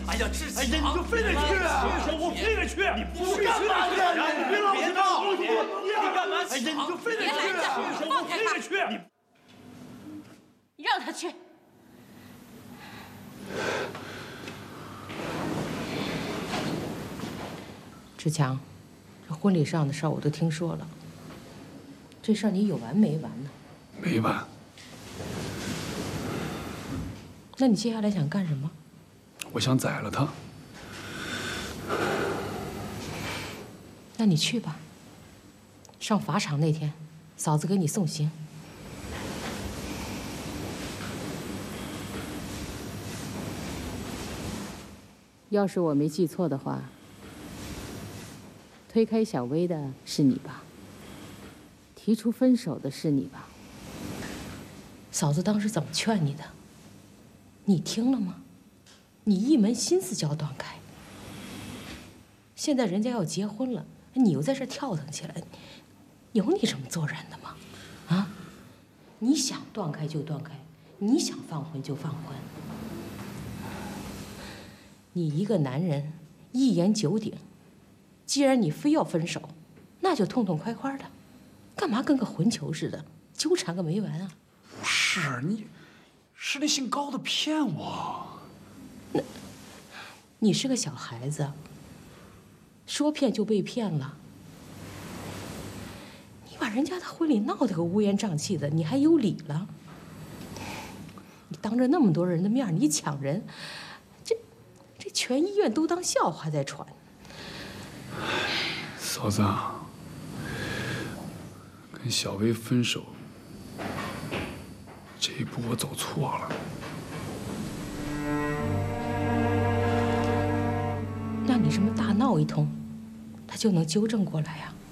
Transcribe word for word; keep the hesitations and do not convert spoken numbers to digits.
哎呀，志强， 哎呀，你就非得去啊！我非得去！你不去干嘛去？你别老别闹！你你干嘛？ 哎呀，你就非得去！ 放开他！ 非得去！ 你让他去。志强，这婚礼上的事儿我都听说了。这事儿你有完没完呢？ 没完。 那你接下来想干什么？ 我想宰了他。 那你去吧。上法场那天，嫂子给你送行。要是我没记错的话，推开小薇的是你吧？提出分手的是你吧？嫂子当时怎么劝你的？你听了吗？你一门心思就要断开。现在人家要结婚了，你又在这跳腾起来，有你这么做人的吗？啊？你想断开就断开，你想放婚就放婚。你一个男人，一言九鼎。既然你非要分手，那就痛痛快快的，干嘛跟个混球似的，纠缠个没完啊？ 不是你，是那姓高的骗我。 那，你是个小孩子，说骗就被骗了。你把人家的婚礼闹得个乌烟瘴气的，你还有理了？你当着那么多人的面，你抢人，这这全医院都当笑话在传。 嫂子啊，跟小薇分手，这一步我走错了。 那你这么大闹一通，他就能纠正过来呀？